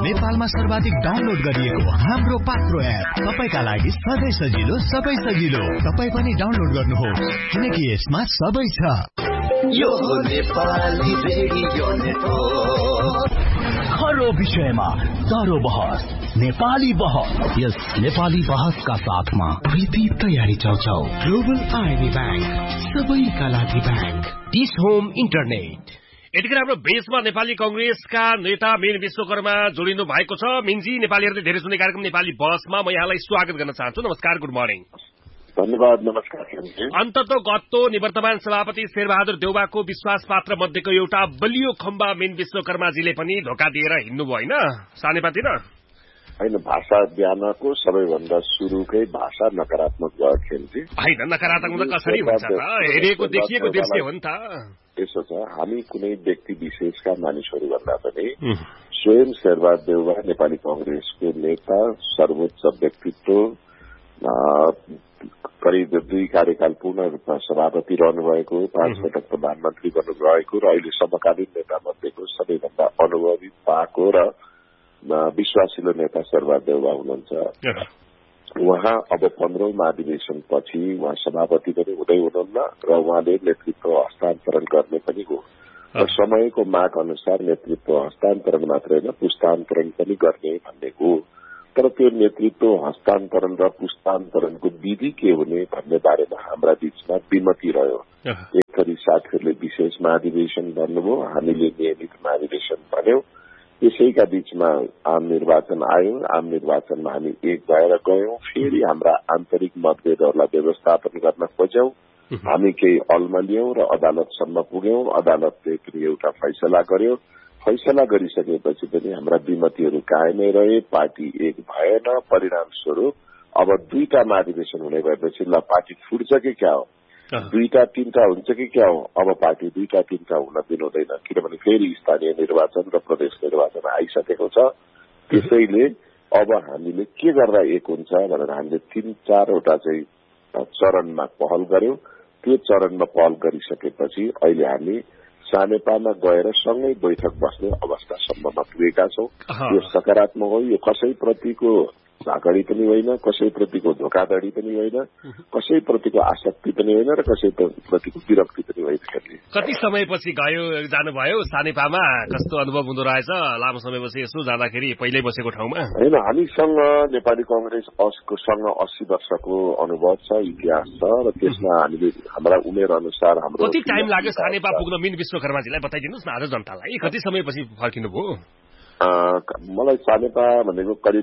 नेपालमा सर्वाधिक डाउनलोड गरिएको हाम्रो पात्रो एप तपाईका लागि सधैँ सजिलो, सबै सजिलो। तपाई पनि डाउनलोड गर्नुहोस् किनकि यसमा सबै छ। यो नेपाली रेडियो नेटवर्क, हर विषयमा चारो बहस, नेपाली बहस। यस नेपाली बहसका साथमा प्रीति तयारी चौचौ, ग्लोबल आइबी बैंक, सबैका लागि बैंक, डिस होम इन्टरनेट। यतिखेर हाम्रो बेसमा नेपाली कंग्रेसका नेता मीन विश्वकर्मा जोडिनु भएको छ। मीनजी, नेपालीहरूले धेरै सुन्ने कार्यक्रम नेपाली बसमा म यहाँलाई स्वागत गर्न चाहन्छु। नमस्कार, गुड मर्निङ। धन्यवाद, नमस्कार। अन्तत गत्तो निवर्तमान सभापति शेरबहादुर देउवाको विश्वास पात्र मध्येको एउटा बलियो खम्बा मीन विश्वकर्माजीले पनि धोका दिएर हिँड्नुभयो होइन सानेपातिर? होइन, भाषा ज्ञानको सबैभन्दा सुरुकै भाषा नकारात्मक भयो खेल्थे। होइन, नकारात्मक कसरी हुन्छ त? हेरेको देखिएको दृश्य हो नि त। यसो छ, हामी कुनै व्यक्ति विशेषका मानिसहरू भन्दा पनि स्वयं शेरबहादुर देउवा नेपाली कंग्रेसको नेता, सर्वोच्च व्यक्तित्व, करिब 2 कार्यकाल पूर्ण रूपमा सभापति रहनुभएको, 5 पटक प्रधानमन्त्री बन्नुभएको र अहिले समकालीन नेता मध्येको सबैभन्दा अनुभवी पाएको र विश्वासिलो नेता शेरबहादुर देउवा हुनुहुन्छ। उहाँ अब 15औं महाधिवेशन पछि उहाँ सभापति पनि हुँदै हुनुहुन्न र उहाँले नेतृत्व हस्तान्तरण गर्ने पनि हो र समयको माग अनुसार नेतृत्व हस्तान्तरण मात्रै होइन, पुस्तान्तरण पनि गर्ने भन्ने हो। तर त्यो नेतृत्व हस्तान्तरण र पुस्तान्तरणको विधि के हुने भन्ने बारेमा हाम्रा बीचमा विमति रह्यो। एक थरी साथीहरूले विशेष महाधिवेशन भन्नुभयो, हामीले नियमित महाधिवेशन भन्यौं। यसैका बीचमा आम निर्वाचन आयो। आम निर्वाचनमा हामी एक भएर गयौं। फेरि हाम्रा आन्तरिक मतभेदहरूलाई व्यवस्थापन गर्न खोज्यौं। हामी केही अल्मलियौं र अदालतसम्म पुग्यौं। अदालतले पनि एउटा फैसला गर्यो। फैसला गरिसकेपछि पनि हाम्रा विमतिहरू कायमै रहे। पार्टी एक भएन। परिणाम स्वरूप अब 2टा महाधिवेशन हुने भएपछि ल पार्टी फुट्छ कि क्या हो, 2टा 3टा हुन्छ कि क्या हो? अब पार्टी 2टा 3टा हुन दिनुहुँदैन, किनभने फेरि स्थानीय निर्वाचन र प्रदेश निर्वाचन आइसकेको छ। त्यसैले अब हामीले के गर्दा एक हुन्छ भनेर हामीले 3-4वटा चाहिँ चरणमा पहल गर्यौं। त्यो चरणमा पहल गरिसकेपछि अहिले हामी सानेपामा गएर सँगै बैठक बस्ने अवस्थासम्ममा पुगेका छौं। यो सकारात्मक हो। यो कसैप्रतिको भागडी पनि होइन, कसैप्रतिको धोकाधडी पनि होइन, कसैप्रतिको आसक्ति पनि होइन र कसैप्रतिको विरक्ति पनि होइन। कति समयपछि जानुभयो सानेपामा? कस्तो अनुभव हुँदो रहेछ लामो समयपछि यसो जाँदाखेरि पहिल्यै बसेको ठाउँमा? होइन, हामीसँग नेपाली कंग्रेससँग 80 वर्षको अनुभव छ, इतिहास छ र त्यसमा हामीले हाम्रा उमेर अनुसार हाम्रो कति टाइम लाग्यो सानेपा पुग्न? मीन विश्वकर्माजीलाई बताइदिनुहोस् न आज जनतालाई, कति समयपछि फर्किनुभयो? मलाई सानेपा भनेको करिब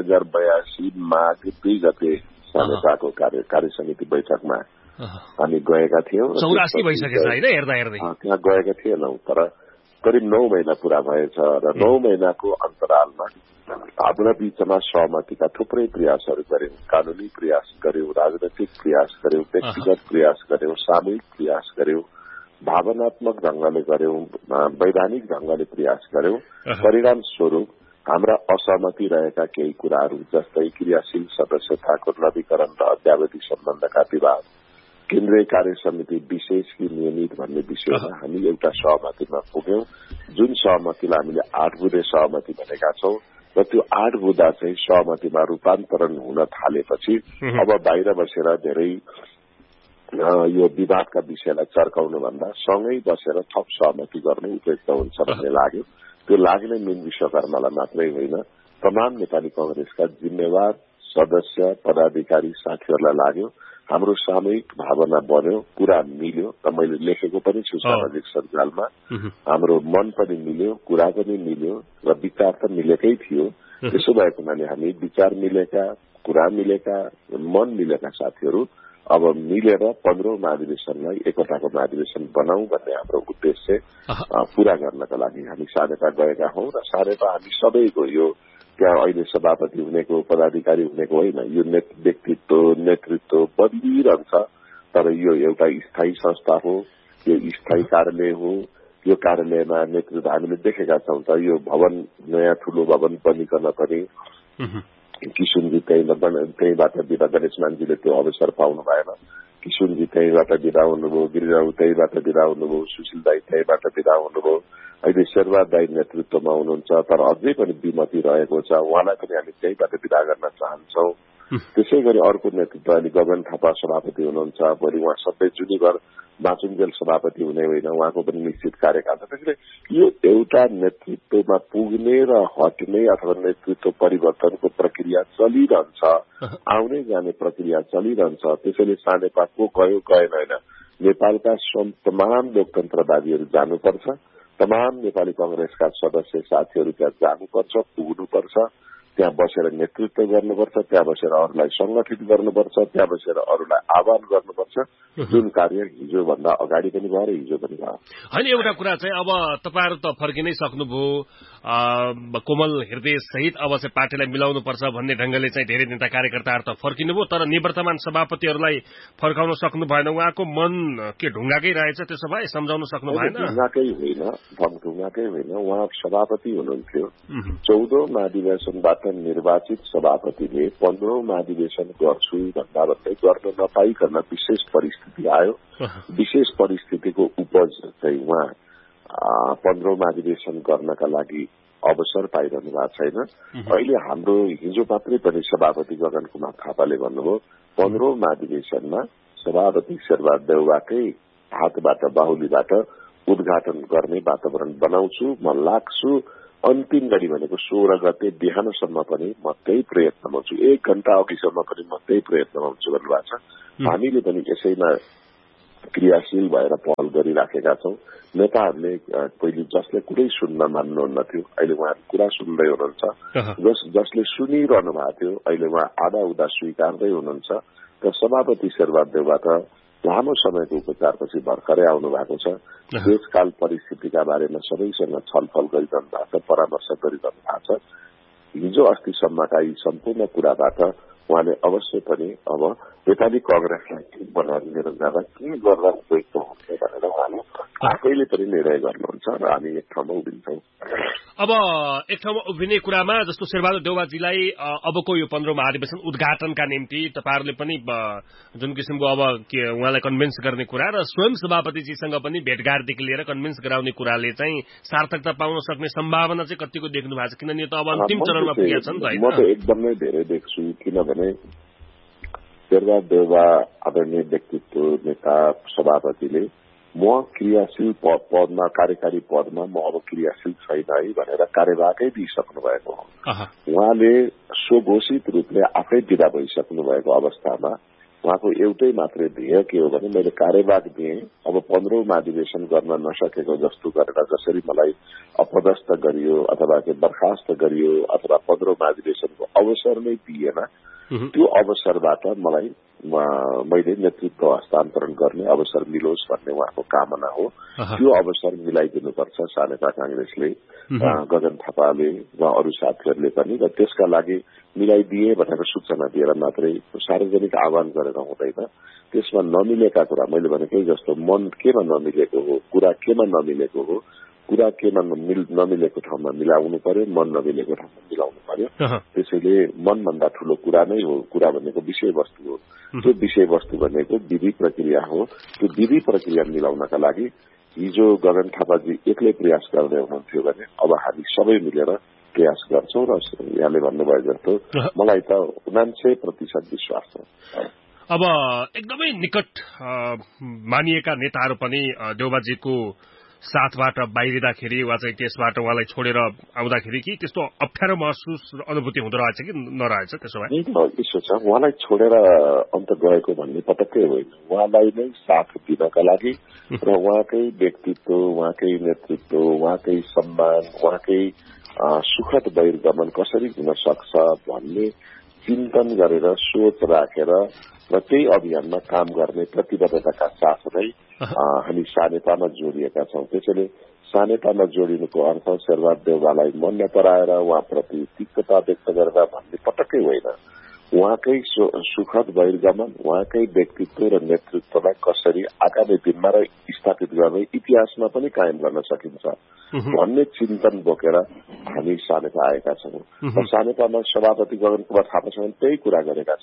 2082 माघ 2 गते सानेपाको कार्य समिति बैठकमा हामी गएका थियौं। 84 भइसकेछ होइन हेर्दा हेर्दै? त्यहाँ गएका थिएनौं, तर करिब 9 महिना पूरा भएछ र 9 महिनाको अन्तरालमा हाम्रा बीचमा सहमतिका थुप्रै प्रयासहरू गर्यौं। कानूनी प्रयास गर्यौं, राजनैतिक प्रयास गर्यौं, व्यक्तिगत प्रयास गर्यौं, सामूहिक प्रयास गर्यौं, भावनात्मक ढंगले गर्यौं, वैधानिक ढंगले प्रयास गर्यौं। परिणाम स्वरूप हाम्रा असहमति रहेका केही कुराहरू जस्तै क्रियाशील सदस्यताको नवीकरण र अद्यावधि सम्बन्धका विवाद, केन्द्रीय कार्य समिति विशेष कि नियमित भन्ने विषयमा हामी एउटा सहमतिमा पुग्यौं। जुन सहमतिलाई हामीले 8 बुँदे सहमति भनेका छौं र त्यो 8 बुँदा चाहिँ सहमतिमा रूपान्तरण हुन थालेपछि अब बाहिर बसेर धेरै यो विवादका विषयलाई चर्काउनु भन्दा सँगै बसेर थप सहमति गर्नु उपयुक्त हुन्छ भन्ने लाग्यो। त्यो लाग्ने मीन विश्वकर्मालाई मात्रै होइन, तमाम नेपाली कंग्रेसका जिम्मेवार सदस्य, पदाधिकारी, साथीहरूलाई लाग्यो। हाम्रो सामूहिक भावना बन्यो, कुरा मिल्यो र मैले लेखेको पनि छु सामाजिक सञ्जालमा। हाम्रो मन पनि मिल्यो, कुरा पनि मिल्यो र विचार त मिलेकै थियो। त्यसो भएको हुनाले हामी विचार मिलेका, कुरा मिलेका, मन मिलेका साथीहरू अब मिलेर 15औं महाधिवेशनलाई एकताको महाधिवेशन बनाऊ भन्ने हाम्रो उद्देश्य पूरा गर्नका लागि हामी सानेपा गएका हौं। र सानेपा हामी सबैको यो त्यहाँ अहिले सभापति हुनेको, पदाधिकारी हुनेको होइन, यो व्यक्तित्व नेतृत्व बदलिरहन्छ। तर यो एउटा स्थायी संस्था हो, यो स्थायी कार्यालय हो। यो कार्यालयमा नेतृत्व हामीले देखेका छौं त। यो भवन, नयाँ ठूलो भवन बनिकन पनि किशुनजी त्यहीबाट बिदा, गणेशमानजीले त्यो अवसर पाउनु भएन। किशुनजी त्यहीबाट बिदा हुनुभयो, गिरिराउ त्यहीबाट बिदा हुनुभयो, सुशील दाई त्यहीबाट बिदा हुनुभयो। अहिले शेरबहादुर दाइ नेतृत्वमा हुनुहुन्छ, तर अझै पनि विमति रहेको छ। उहाँलाई पनि हामी त्यहीबाट विदा गर्न चाहन्छौँ। त्यसै गरी अर्को नेतृत्व अहिले गगन थापा सभापति हुनुहुन्छ, भोलि उहाँ सबै जुनीभर बाँचुन्जेल सभापति हुने होइन, उहाँको पनि निश्चित कार्यकाल छ। त्यसैले यो एउटा नेतृत्वमा पुग्ने र हट्ने अथवा नेतृत्व परिवर्तनको प्रक्रिया चलिरहन्छ, आउने जाने प्रक्रिया चलिरहन्छ। त्यसैले सानेपा को गयो गएन होइन, नेपालका तमाम लोकतन्त्रवादीहरू जानुपर्छ, तमाम नेपाली कांग्रेसका सदस्य साथीहरू त्यहाँ जानुपर्छ, पुग्नुपर्छ, त्यहाँ बसेर नेतृत्व गर्नुपर्छ, त्यहाँ बसेर अरूलाई संगठित गर्नुपर्छ, त्यहाँ बसेर अरूलाई आह्वान गर्नुपर्छ, जुन कार्य हिजोभन्दा अगाडि पनि भयो र हिजो पनि भयो। होइन, एउटा कुरा चाहिँ अब तपाईहरु त फर्किनै सक्नुभयो, कोमल हृदय सहित अब चाहिँ पार्टीलाई मिलाउनुपर्छ भन्ने ढंगले चाहिँ धेरै नेता कार्यकर्ताहरू त फर्किनुभयो, तर निवर्तमान सभापतिहरूलाई फर्काउन सक्नु भएन। उहाँको मन के ढुङ्गाकै रहेछ, त्यसो भए सम्झाउन सक्नु भएन? ढुङ्गाकै होइन, ढुङ्गाकै होइन, उहाँ सभापति हुनुहुन्थ्यो। 14औं महाधिवेशनबाट निर्वाचित सभापतिले 15औं महाधिवेशन गर्छु भन्दा भन्दै गर्न नपाइकन विशेष परिस्थिति आयो। विशेष परिस्थितिको उपज चाहिँ उहाँ 15औं महाधिवेशन गर्नका लागि अवसर पाइरहनु भएको छैन। अहिले हाम्रो हिजो मात्रै पनि सभापति गगन कुमार थापाले भन्नुभयो 15औं महाधिवेशनमा सभापति शेरबहादुर देउवाकै हातबाट बाहुलीबाट उद्घाटन गर्ने वातावरण बनाउँछु, म लाग्छु। अन्तिम घडी भनेको 16 गते बिहानसम्म पनि म त्यही प्रयत्नमा हुन्छु, 1 घण्टा अघिसम्म पनि म त्यही प्रयत्नमा हुन्छु भन्नुभएको छ। हामीले पनि यसैमा क्रियाशील भएर पहल गरिराखेका छौं। नेताहरूले पहिले जसले कुरै सुन्न मान्नुहुन्न थियो, अहिले उहाँहरू कुरा सुन्दै हुनुहुन्छ। जसले सुनिरहनु भएको थियो, अहिले उहाँ आधा उदा स्वीकार्दै हुनुहुन्छ। र सभापति शेरबहादुर देउवाबाट लामो समयको उपचारपछि भर्खरै आउनु भएको छ। देशकाल परिस्थितिका बारेमा सबैसँग छलफल गरिरहनु भएको छ, परामर्श गरिरहनु भएको छ। हिजो अस्तिसम्मका यी सम्पूर्ण कुराबाट उहाँले अवश्य पनि अब नेपाली कांग्रेसलाई के बनाएर लिएर जाँदा के गर्दा उपयुक्त हुन्छ भनेर उहाँले आफैले पनि निर्णय गर्नुहुन्छ र हामी एक ठाउँमा उभिन्छौँ। अब एक ठाउँमा उभिने कुरामा जस्तो शेरबहादुर देउवाजीलाई अबको यो 15औं महाधिवेशन उद्घाटनका निम्ति तपाईहरुले पनि जुन किसिमको अब उहाँलाई कन्भिन्स गर्ने कुरा र स्वयं सभापतिजीसँग पनि भेटघाटदेखि लिएर कन्भिन्स गराउने कुराले चाहिँ सार्थकता पाउन सक्ने सम्भावना चाहिँ कतिको देख्नु भएको छ? किनभने यो त अब अन्तिम चरणमा पुगेको छ नि त। म त एकदमै धेरै देख्छु, किनभने शेरबहादुर देउवा आदरणीय व्यक्तित्व नेता सभापतिले म क्रियाशील पदमा कार्यकारी पदमा म अब क्रियाशील छैन है भनेर कार्यवाहकै दिइसक्नु भएको हो। उहाँले स्वघोषित रूपले आफै विदा भइसक्नु भएको अवस्थामा उहाँको एउटै मात्रै ध्येय के हो भने मैले कार्यवाहक दिएँ, अब 15औं महाधिवेशन गर्न नसकेको जस्तो गरेर जसरी मलाई अपदस्थ गरियो अथवा बर्खास्त गरियो अथवा 15औं महाधिवेशनको अवसर नै दिएन, त्यो अवसरबाट मलाई मैले नेतृत्व हस्तान्तरण गर्ने अवसर मिलोस् भन्ने उहाँको कामना हो। त्यो अवसर मिलाइदिनुपर्छ सानेपा कांग्रेसले, गगन थापाले वा अरू साथीहरूले पनि, र त्यसका लागि मिलाइदिए भनेर सूचना दिएर मात्रै सार्वजनिक आह्वान गरेर हुँदैन। त्यसमा नमिलेका कुरा मैले भनेकै जस्तो मन केमा नमिलेको हो, कुरा केमा नमिलेको हो, कुरा केमा नमिलेको ठाउँमा मिलाउनु पर्यो, मन नमिलेको ठाउँमा मिलाउनु पर्यो। त्यसैले मनभन्दा ठूलो कुरा नै हो, कुरा भनेको विषयवस्तु हो। त्यो विषयवस्तु भनेको विधि प्रक्रिया हो। त्यो विधि प्रक्रिया मिलाउनका लागि हिजो गगन थापाजी एक्लै प्रयास गर्दै हुनुहुन्थ्यो भने अब हामी सबै मिलेर प्रयास गर्छौं र यहाँले भन्नुभयो जस्तो मलाई त 99% विश्वास छ। अब एकदमै निकट मानिएका नेताहरू पनि देउवाजीको साथबाट बाहिरिँदाखेरि वा चाहिँ त्यसबाट उहाँलाई छोडेर आउँदाखेरि कि त्यस्तो अप्ठ्यारो महसुस अनुभूति हुँदो रहेछ कि नरहेछ? त्यसो भए यसो छ, उहाँलाई छोडेर अन्त गएको भन्ने पटक्कै होइन। उहाँलाई नै साथ दिनका लागि र उहाँकै व्यक्तित्व, उहाँकै नेतृत्व, उहाँकै सम्मान, उहाँकै सुखद बहिर्गमन कसरी हुन सक्छ भन्ने चिन्तन गरेर सोच राखेर र त्यही अभियानमा काम गर्ने प्रतिबद्धताका साथ नै हामी सानेपामा जोडिएका छौं। त्यसैले सानेपामा जोडिनुको अर्थ शेरबहादुर देउवालाई मन नपराएर उहाँप्रति तिक्तता व्यक्त गरेर भन्ने पटक्कै होइन। उहाँकै सुखद बहिर्गमन, उहाँकै व्यक्तित्व र नेतृत्वलाई कसरी आगामी दिनमा र स्थापित गर्ने इतिहासमा पनि कायम गर्न सकिन्छ भन्ने चिन्तन बोकेर हामी सानेपा आएका छौं। र सानेपामा सभापति गगन कुमार थापासँग त्यही कुरा गरेका छौं।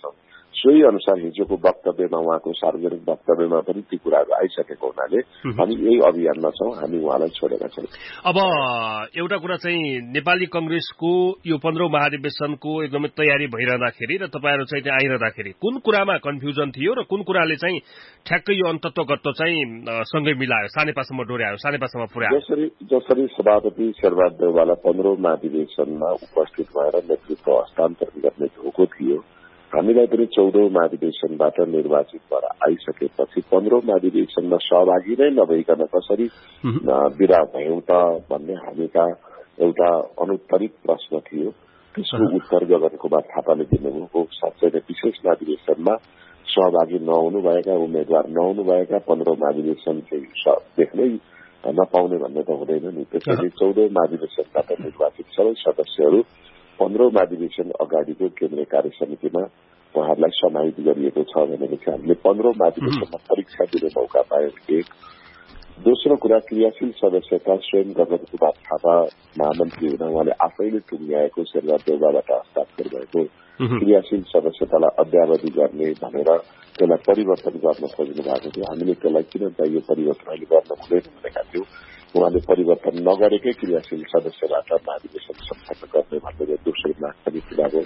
सोही अनुसार हिजोको वक्तव्यमा उहाँको सार्वजनिक वक्तव्यमा पनि ती कुराहरू आइसकेको हुनाले हामी यही अभियानमा छौं, हामी उहाँलाई छोडेका छौं। अब एउटा कुरा चाहिँ नेपाली कंग्रेसको यो 15औं महाधिवेशनको एकदमै तयारी भइरहँदाखेरि र तपाईहरु चाहिँ त्यहाँ आइरहँदाखेरि कुन कुरामा कन्फ्युजन थियो र कुन कुराले चाहिँ ठ्याक्कै यो अन्तत्वगत चाहिँ सँगै मिलायो, सानेपासम्म डोर्यायो, सानेपासम्म पुर्यायो? जसरी सभापति शेरबहादुर देउवाला 15औं महाधिवेशनमा उपस्थित भएर नेतृत्व हस्तान्तरण गर्ने ढोको थियो, हामीलाई पनि 14औं महाधिवेशनबाट निर्वाचित भएर आइसकेपछि 15औं महाधिवेशनमा सहभागी नै नभइकन कसरी विदा भयौं त भन्ने हामीका एउटा अनुत्तरित प्रश्न थियो। त्यसको उत्तर गगनको बा थापाले दिनुभयो। साँच्चै नै विशेष महाधिवेशनमा सहभागी नहुनुभएका उम्मेद्वार नहुनुभएका 15औं महाधिवेशन चाहिँ देख्नै नपाउने भन्ने त हुँदैन नि। त्यसैले 14औं महाधिवेशनबाट निर्वाचित सबै सदस्यहरू 15औं महाधिवेशन अगाडिको केन्द्रीय कार्य समितिमा उहाँहरूलाई समाहित गरिएको छ भनेपछि हामीले 15औं महाधिवेशनमा परीक्षा दिने मौका पायौं। एक दोस्रो कुरा, क्रियाशील सदस्यता स्वयं गगन कुमार थापा महामन्त्री हुँदा उहाँले आफैले टुङ्ग्याएको शेरबहादुर देउवाबाट हस्ताक्षर भएको क्रियाशील सदस्यतालाई अद्यावधि गर्ने भनेर त्यसलाई परिवर्तन गर्न खोज्नु भएको थियो। हामीले त्यसलाई किन यो परिवर्तन अहिले गर्न हुँदैन भनेका थियौं। उहाँले परिवर्तन नगरेकै क्रियाशील सदस्यबाट महाधिवेशन सम्पन्न गर्ने भन्ने दोस्रो माग पनि पुरा भयो।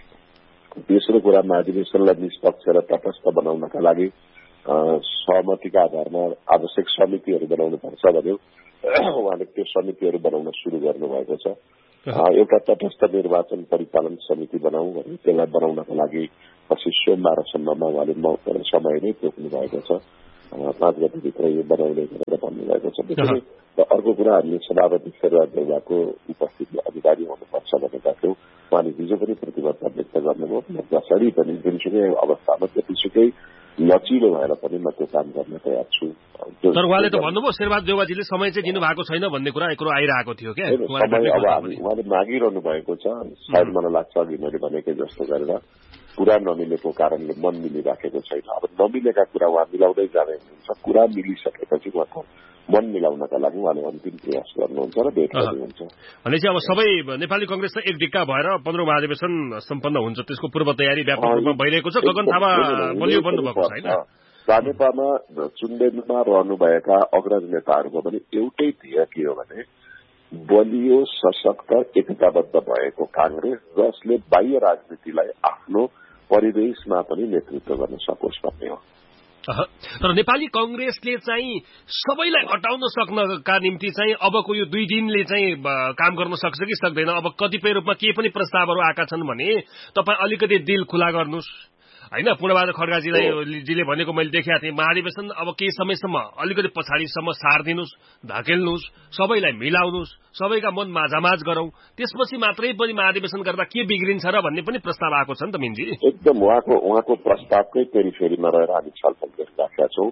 तेस्रो कुरा, महाधिवेशनलाई निष्पक्ष र तटस्थ बनाउनका लागि सहमतिका आधारमा आवश्यक समितिहरू बनाउनुपर्छ भन्यो। उहाँले त्यो समितिहरू बनाउन शुरू गर्नुभएको छ। एउटा तटस्थ निर्वाचन परिचालन समिति बनाऊ भने त्यसलाई बनाउनका लागि पछि सोमबारसम्ममा उहाँले समय नै तोक्नु भएको छ। 5 गतेभित्र यो बनाउने भनेर भन्नुभएको छ। अर्को कुरा, हामीले सभापति शेरबहादुर देउवाको उपस्थिति अनिवार्य हुनुपर्छ भनेका थियौं। उहाँले हिजो पनि प्रतिबद्धता व्यक्त गर्नुभयो। म जसरी पनि जुनसुकै अवस्थामा जतिसुकै लचिलो भएर पनि म त्यो काम गर्न तयार छु। तर उहाँले त भन्नुभयो शेरबहादुर देउवाजीले समय चाहिँ दिनु भएको छैन भन्ने कुरा एकरो आइरहेको थियो क्या। उहाँले मागिरहनु भएको छ। सायद मलाई लाग्छ अघि मैले भनेकै जस्तो गरेर कुरा नमिलेको कारणले मन मिलिराखेको छैन। अब नमिलेका कुरा उहाँ मिलाउँदै जाने हुनुहुन्छ। कुरा मिलिसकेपछि उहाँको मन मिलाउनका लागि उहाँले अन्तिम प्रयास गर्नुहुन्छ र भेट गर्नुहुन्छ। भनेपछि अब सबै नेपाली कंग्रेस एक ढिक्का भएर 15औं महाधिवेशन सम्पन्न हुन्छ, त्यसको पूर्व तयारी व्यापक रूपमा भइरहेको छ। गगन थापा बलियो बन्नुभएको छ होइन? राजनेतामा चुन्डेलमा रहनुभएका अग्रज नेताहरूको पनि एउटै ध्येय के हो भने बलियो सशक्त एकताबद्ध भएको कांग्रेस जसले बाह्य राजनीतिलाई आफ्नो परिवेशमा पनि नेतृत्व गर्न सकोस् भन्ने हो। तर नेपाली कंग्रेसले चाहिँ सबैलाई हटाउन सक्नका निम्ति चाहिँ अबको यो 2 दिनले चाहिँ काम गर्न सक्छ कि सक्दैन? अब कतिपय रूपमा के पनि प्रस्तावहरू आएका छन् भने तपाई अलिकति दिल खुला गर्नुस् हैन। पूर्णबहादुर खड्काजीले भनेको मैले देखेका थिएँ, महाधिवेशन अब केही समयसम्म अलिकति पछाडिसम्म सार्दिनुस्, धकेल्नुस्, सबैलाई मिलाउनुस्, सबैका मन माझामाझ गरौं, त्यसपछि मात्रै पनि महाधिवेशन गर्दा के बिग्रिन्छ र भन्ने पनि प्रस्ताव आएको छ नि त मिनजी। एकदम उहाँको प्रस्तावकै पेरिफेरीमा रहेर हामी छलफल गरिराखेका छौं।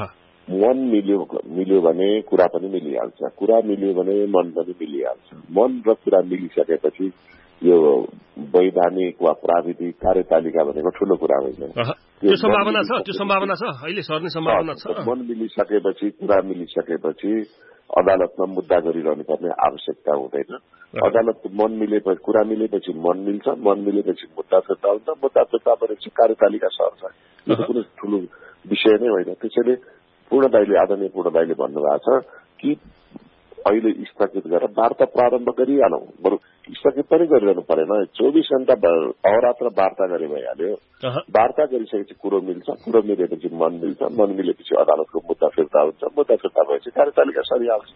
मन मिल्यो भने कुरा पनि मिलिहाल्छ, कुरा मिल्यो भने मन पनि मिलिहाल्छ। मन र कुरा मिलिसकेपछि यो वैधानिक वा प्राविधिक कार्यतालिका भनेको ठूलो कुरा होइन। त्यो सम्भावना छ अहिले सर्ने सम्भावना छ। मन मिलिसकेपछि, कुरा मिलिसकेपछि अदालतमा मुद्दा गरिरहनु पर्ने आवश्यकता हुँदैन। अदालतको मन मिलेपछि, कुरा मिलेपछि मन मिल्छ, मन मिलेपछि मुद्दा फिर्ता हुन्छ, मुद्दा फिर्ता भएपछि कार्यतालिका सर्छ। यो कुनै ठूलो विषय नै होइन। त्यसैले आदरणीय पूर्ण दाइले भन्नुभएको छ कि अहिले स्थगित गरेर वार्ता प्रारम्भ गरिहालौं, बरु स्थगित पनि गरिरहनु परेन। 24 घण्टा अहोरात्र वार्ता गरे भइहाल्यो। वार्ता गरिसकेपछि कुरो मिल्छ, कुरो मिलेपछि मन मिल्छ, मन मिलेपछि अदालतको मुद्दा फिर्ता हुन्छ, मुद्दा फिर्ता भएपछि कार्यतालिका सरिहाल्छ।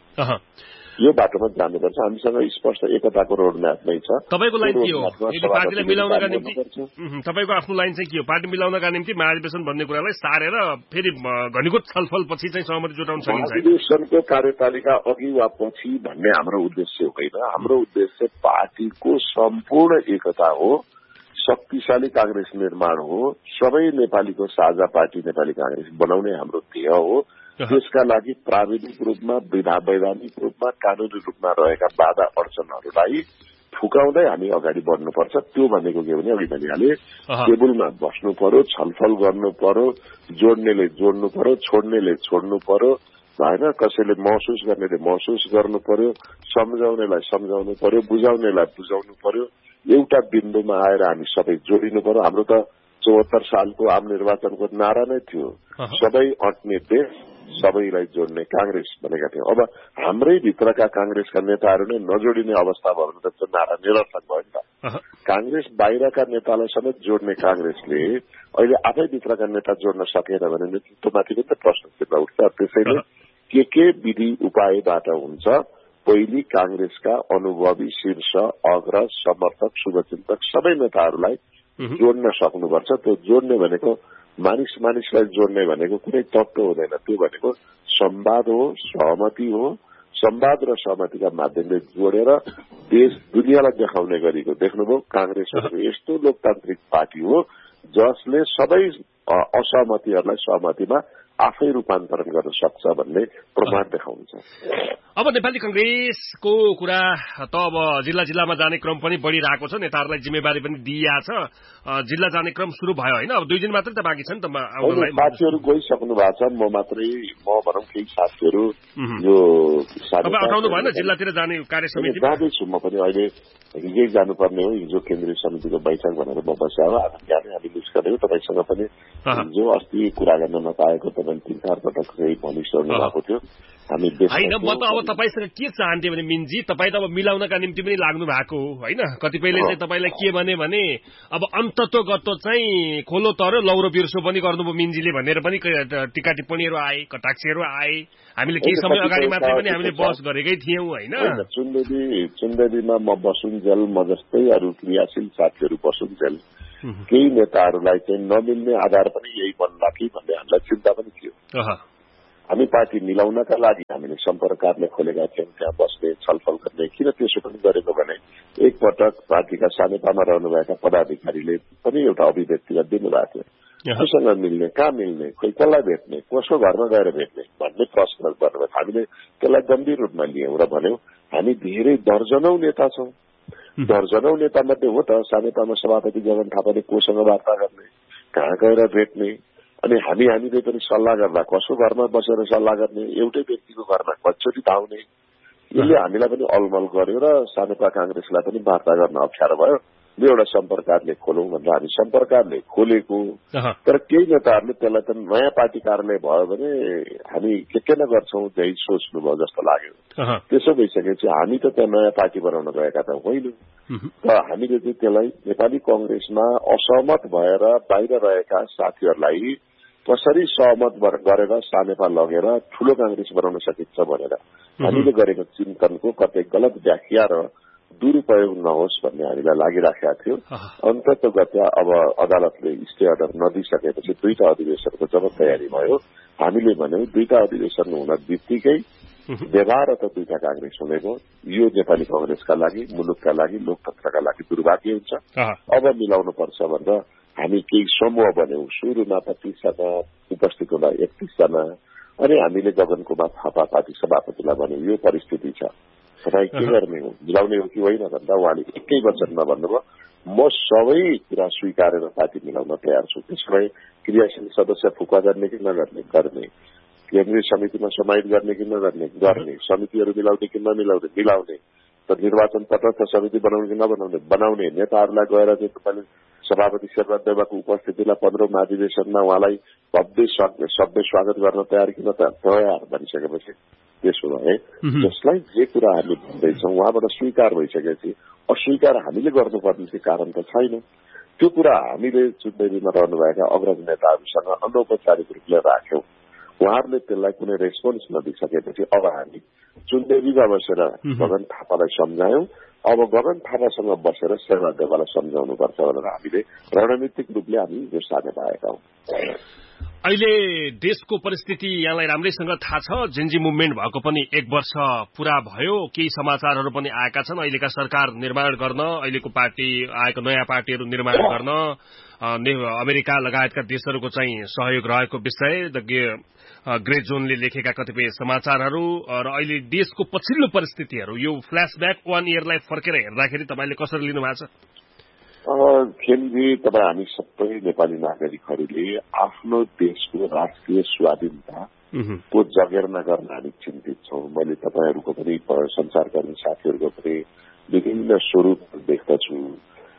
यो बाटोमा जानुपर्छ। हामीसँग स्पष्ट एकताको रोडम्याप नै छ। तपाईको लाइन के हो? यदि पार्टीलाई मिलाउनका निम्ति तपाईको आफ्नो लाइन चाहिँ के हो? पार्टी मिलाउनका निम्ति महाधिवेशन भन्ने कुरालाई सारेर फेरि घनीभूत छलफलपछि चाहिँ सहमति जुटाउन सकिन्छ? महाधिवेशनको कार्यतालिका अघि वा पछि भन्ने हाम्रो उद्देश्य होइन। हाम्रो उद्देश्य पार्टीको सम्पूर्ण एकता हो, शक्तिशाली कांग्रेस निर्माण हो, सबै नेपालीको साझा पार्टी नेपाली कांग्रेस बनाउने हाम्रो ध्येय हो। त्यसका लागि प्राविधिक रूपमा, वैधानिक रूपमा, कानूनी रूपमा रहेका बाधा अडचनहरूलाई फुकाउँदै हामी अगाडि बढ्नुपर्छ। त्यो भनेको के भने अघि भनिहाले टेबलमा बस्नु पर्यो, छलफल गर्नु पर्यो, जोड्नेले जोड्नु पर्यो, छोड्नेले छोड्नु पर्यो हैन। कसैले महसुस गर्नेले महसुस गर्नु पर्यो, सम्झाउनेलाई सम्झाउनु पर्यो, बुझाउनेलाई बुझाउनु पर्यो। एउटा बिन्दुमा आएर हामी सबै जोडिनु पर्यो। हाम्रो त 74 सालको आम निर्वाचनको नारा नै थियो, सबै अट्ने देश सबैलाई जोड्ने कांग्रेस भनेका थियौं। अब हाम्रै भित्रका कांग्रेसका नेताहरू नै नजोडिने अवस्था भयो भने त नारा निरर्थक भयो नि त। कांग्रेस बाहिरका नेतालाई समेत जोड्ने कांग्रेसले अहिले आफै भित्रका नेता जोड्न सकेन भने नेतृत्वमाथि पनि त प्रश्न चिन्ह उठ्छ। त्यसैले के विधि उपायबाट हुन्छ, पहिली कांग्रेसका अनुभवी शीर्ष अग्रज समर्थक शुभचिन्तक सबै नेताहरूलाई जोड्न सक्नुपर्छ। त्यो जोड्ने भनेको मानिसलाई जोड्ने भनेको कुनै तत्त्व हुँदैन, त्यो भनेको संवाद हो, सहमति हो। संवाद र सहमतिका माध्यमले जोडेर देश दुनियाँलाई देखाउने गरेको देख्नुभयो। कांग्रेस यस्तो लोकतान्त्रिक पार्टी हो जसले सबै असहमतिहरूलाई सहमतिमा आफै रूपान्तरण गर्न सक्छ भन्ने प्रमाण देखाउँछ। अब नेपाली कांग्रेसको कुरा त अब जिल्ला जिल्लामा जाने क्रम पनि बढ़िरहेको छ, नेताहरूलाई जिम्मेवारी पनि दिइएको छ। जिल्ला जाने क्रम शुरू भयो होइन? अब 2 दिन मात्रै त बाँकी छ नि त। साथीहरू गइसक्नु भएको छ। म भनौँ केही साथीहरू यो हटाउनु भएन जिल्लातिर जाने कार्य समिति जाँदैछु। म पनि अहिले हिजै जानुपर्ने हो। हिजो केन्द्रीय समितिको बैठक भनेर म बस्यो। आज बिहानै हामी निस्कने हो। तपाईँसँग पनि हिजो अस्ति कुरा गर्न नपाएको तपाईँ 3-4 पटक भनिसक्नु भएको थियो। हामी होइन, म त अब तपाईसँग के चाहन्थे भने मिन्जी, तपाईँ त अब मिलाउनका निम्ति पनि लाग्नु भएको हो होइन? कतिपयले चाहिँ तपाईँलाई के भने अब अन्तत्वगत चाहिँ खोलो तर लौरो बिर्सो पनि गर्नुभयो मिन्जीले भनेर पनि टीका टिप्पणीहरू आए, कटाक्षहरू आए। हामीले केही समय अगाडि मात्रै पनि हामीले बहस गरेकै थियौं होइन? चुन्देलीमा म बसुन्जेल, म जस्तै अरू क्रियाशील साथीहरू बसुन्जेल केही नेताहरूलाई चाहिँ नमिल्ने आधार पनि यही बन्ला कि भन्ने हामीलाई चिन्ता पनि थियो। हामी पार्टी मिलाउनका लागि हामीले सम्पर्क कार्यालय खोलेका थियौँ, त्यहाँ बस्ने छलफल गर्ने। किन त्यसो पनि गरेको भने एकपटक पार्टीका सानेपामा रहनुभएका पदाधिकारीले पनि एउटा अभिव्यक्तिगत दिनुभएको थियो, कोसँग मिल्ने, कहाँ मिल्ने, कोही कसलाई भेट्ने, कसको घरमा गएर भेट्ने भन्ने प्रश्न गर्नुभयो। हामीले त्यसलाई गम्भीर रूपमा लियौँ र भन्यौं हामी धेरै दर्जनौं नेता छौं। दर्जनौं नेता मध्ये हो त सानेपामा सभापति गगन थापाले कोसँग वार्ता गर्ने, कहाँ गएर भेट्ने, अनि हामीले पनि सल्लाह गर्दा कसको घरमा बसेर सल्लाह गर्ने, एउटै व्यक्तिको घरमा कचोटि धाउने। यसले हामीलाई पनि अलमल गर्यो र सानेपा कांग्रेसलाई पनि वार्ता गर्न अप्ठ्यारो भयो। यो एउटा सम्पर्क कार्यालय खोलौं भनेर हामी सम्पर्क कार्यालय खोलेको। तर केही नेताहरूले त्यसलाई त नयाँ पार्टी कार्यालय भयो भने हामी के न गर्छौं त्यही सोच्नुभयो जस्तो लाग्यो। त्यसो भइसकेपछि हामी त त्यहाँ नयाँ पार्टी बनाउन गएका त होइनौं। र हामीले चाहिँ त्यसलाई नेपाली कांग्रेसमा असहमत भएर बाहिर रहेका साथीहरूलाई कसरी सहमत गरेर सानेपा लगेर ठूलो कांग्रेस बनाउन सकिन्छ भनेर हामीले गरेको चिन्तनको कतै गलत व्याख्या र दुरुपयोग नहोस् भन्ने हामीलाई लागिराखेका थियो। अन्ततगत अब अदालतले स्टे अर्डर नदिइसकेपछि 2टा अधिवेशनको जब तयारी भयो हामीले भन्यौं 2टा अधिवेशन हुन बित्तिकै व्यवहार त 2टा कांग्रेस हुनेको यो नेपाली कांग्रेसका लागि, मुलुकका लागि, लोकतन्त्रका लागि दुर्भाग्य हुन्छ। अब मिलाउनु पर्छ भनेर हामी केही समूह बन्यौं। सुरुमा 25 जना उपस्थित हुँदा 31 जना, अनि हामीले गगन कुमार थापा पार्टी सभापतिलाई भन्यौं यो परिस्थिति छ, तपाईँ के गर्ने हो, मिलाउने हो कि होइन भन्दा उहाँले एकै वचनमा भन्नुभयो म सबै कुरा स्वीकारेर पार्टी मिलाउन तयार छु। त्यसलाई क्रियाशील सदस्य फुका गर्ने कि नगर्ने, गर्ने, केन्द्रीय समितिमा समाहित गर्ने कि नगर्ने, गर्ने, समितिहरू मिलाउने कि नमिलाउने, मिलाउने, त निर्वाचन तटस्थ समिति बनाउने कि नबनाउने, बनाउने। नेताहरूलाई गएर चाहिँ तपाईँले सभापति शेरबहादुर देउवाको उपस्थितिलाई 15औं महाधिवेशनमा उहाँलाई भव्य स्वागत गर्न तयार किन तयार भनिसकेपछि त्यसो भए जसलाई जे कुरा हामी भन्दैछौँ उहाँबाट स्वीकार भइसकेपछि अस्वीकार हामीले गर्नुपर्ने चाहिँ कारण त छैन। त्यो कुरा हामीले चुन्देलीमा रहनुभएका अग्रज नेताहरूसँग अनौपचारिक रूपले राख्यौं। उहाँहरूले त्यसलाई कुनै रेस्पोन्स नदिइसकेपछि अब हामी चुन्देलीमा बसेर गगन थापालाई सम्झायौं। अब गगन थापासँग बसेर शेरबहादुर देउवालाई सम्झाउनुपर्छ भनेर हामीले रणनीतिक रूपले हामी यो साध्य पाएका हौं। अहिले देशको परिस्थिति यहाँलाई राम्रैसँग थाहा छ। जेन्जी मुभमेन्ट भएको पनि 1 वर्ष पूरा भयो। केही समाचारहरू पनि आएका छन्। अहिलेका सरकार निर्माण गर्न, अहिलेको पार्टी आएको नयाँ पार्टीहरू निर्माण गर्न अमेरिका लगायतका देशहरूको चाहिँ सहयोग रहेको विषय द ग्रे जोनले लेखेका कतिपय समाचारहरू र अहिले देशको पछिल्लो परिस्थितिहरू, यो फ्ल्यासब्याक 1 इयरलाई फर्केर हेर्दाखेरि तपाईले कसरी लिनु भएको छ? खेलजी तपाईँ हामी सबै नेपाली नागरिकहरूले आफ्नो देशको राष्ट्रिय स्वाधीनताको जगेर्ना गर्न हामी चिन्तित छौं। मैले तपाईँहरूको पनि संचारकर्मी साथीहरूको पनि विभिन्न स्वरूप देख्दछु।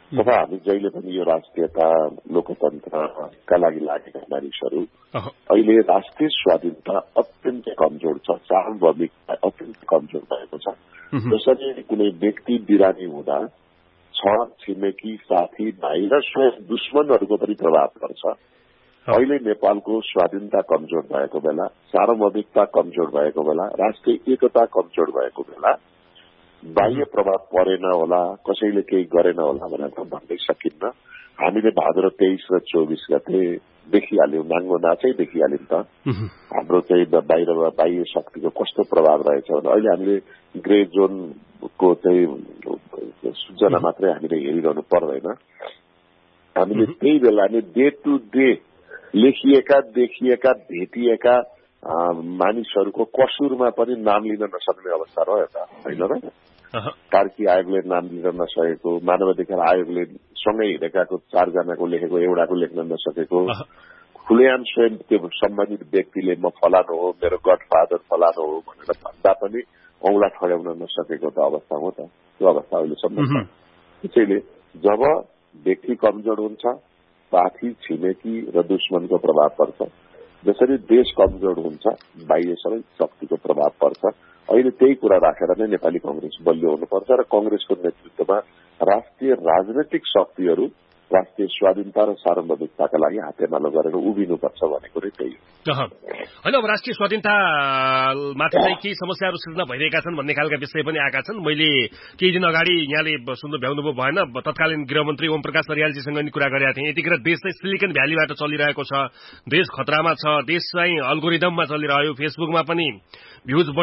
तथा हामी जहिले पनि यो राष्ट्रियता लोकतन्त्रका लागि लागेका मानिसहरू अहिले राष्ट्रिय स्वाधीनता अत्यन्तै कमजोर छ, सार्वभौमिकता अत्यन्तै कमजोर भएको छ। जसरी कुनै व्यक्ति बिरामी हुँदा छर छिमेकी साथी भाइ र स्वयं दुश्मनहरूको पनि प्रभाव पर्छ। अहिले नेपालको स्वाधीनता कमजोर भएको बेला, सार्वभौमिकता कमजोर भएको बेला, राष्ट्रिय एकता कमजोर भएको बेला बाह्य प्रभाव परेन होला, कसैले केही गरेन होला भनेर त भन्नै सकिन्न। हामीले भाद्र 23 र 24 गते देखिहाल्यौं, नाङ्गो नाचै देखिहाल्यौं त हाम्रो चाहिँ बाह्य शक्तिको कस्तो प्रभाव रहेछ भने अहिले हामीले ग्रे जोनको चाहिँ सूचना मात्रै हामीले हेरिरहनु पर्दैन। हामीले त्यही बेला नै डे टु डे लेखिएका, देखिएका, भेटिएका मानिसहरूको कसुरमा पनि नाम लिन नसक्ने अवस्था रह्यो त, होइन र? कार्की आयोगले नाम लिन नसकेको, मानवाधिकार आयोगले सँगै हिँडेकाको 4 जनाको लेखेको एउटाको लेख्न नसकेको, खुलेआम स्वयं त्यो सम्बन्धित व्यक्तिले म फलानु हो, मेरो गडफादर फलानु हो भनेर भन्दा पनि औँला ठड्याउन नसकेको त अवस्था हो त। त्यो अवस्था अहिलेसम्म छ। त्यसैले जब व्यक्ति कमजोर हुन्छ, साथी छिमेकी र दुश्मनको प्रभाव पर्छ। जसरी देश कमजोर हुन्छ, बाह्य सबै शक्तिको प्रभाव पर्छ। अहिले त्यही कुरा राखेर नै नेपाली कांग्रेस बलियो हुनुपर्छ र कांग्रेसको नेतृत्वमा राष्ट्रिय राजनैतिक शक्तिहरू राष्ट्रिय स्वाधीनता र सार्वभौमिकताका लागि हातेमालो गरेर उभिनुपर्छ भनेको नै त्यही हो। होइन, अब राष्ट्रिय स्वाधीनतामाथि चाहिँ केही समस्याहरू सृजना भइरहेका छन् भन्ने खालका विषय पनि आएका छन्। मैले केही दिन अगाडि यहाँले सुन्नु भ्याउनुभयो भएन, तत्कालीन गृहमन्त्री ओम प्रकाश परियालजीसँग नि कुरा गरेका थिएँ। यतिखेर देश चाहिँ सिलिकन भ्यालीबाट चलिरहेको छ, देश खतरामा छ, देश चाहिँ अल्गोरिदममा चलिरह्यो, फेसबुकमा पनि भ्युज